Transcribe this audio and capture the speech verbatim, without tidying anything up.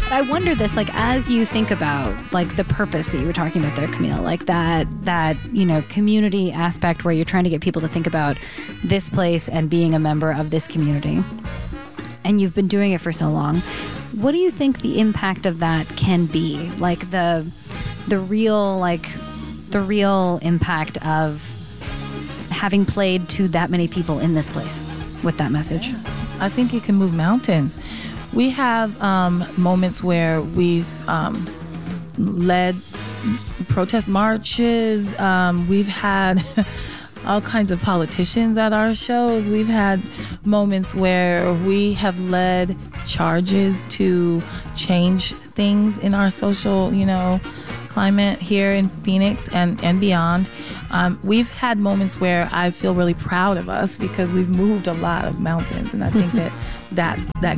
I wonder this, like, as you think about, like, the purpose that you were talking about there, Camille, like that, that, you know, community aspect where you're trying to get people to think about this place and being a member of this community, and you've been doing it for so long. What do you think the impact of that can be? Like the, the real, like, the real impact of having played to that many people in this place with that message? I think it can move mountains. We have um, moments where we've um, led protest marches. Um, we've had all kinds of politicians at our shows. We've had moments where we have led charges to change things in our social, you know, climate here in Phoenix and, and beyond. Um, we've had moments where I feel really proud of us because we've moved a lot of mountains, and I think that that's, that